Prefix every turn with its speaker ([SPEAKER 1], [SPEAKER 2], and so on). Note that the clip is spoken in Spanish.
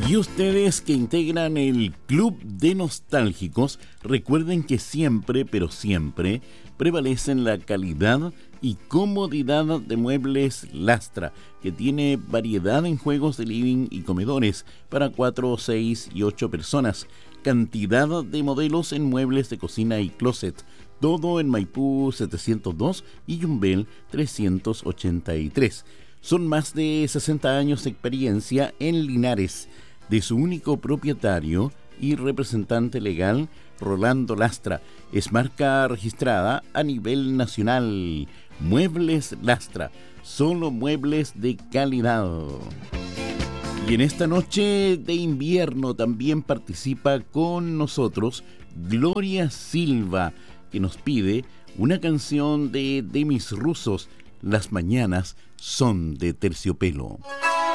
[SPEAKER 1] Y ustedes que integran el Club de Nostálgicos, recuerden que siempre, pero siempre, prevalecen la calidad y comodidad de Muebles Lastra, que tiene variedad en juegos de living y comedores para 4, 6 y 8 personas. Cantidad de modelos en muebles de cocina y closet. Todo en Maipú 702 y Yumbel 383. Son más de 60 años de experiencia en Linares, de su único propietario y representante legal, Rolando Lastra. Es marca registrada a nivel nacional. Muebles Lastra, solo muebles de calidad. Y en esta noche de invierno también participa con nosotros Gloria Silva, que nos pide una canción de Demis Roussos, Las mañanas son de terciopelo.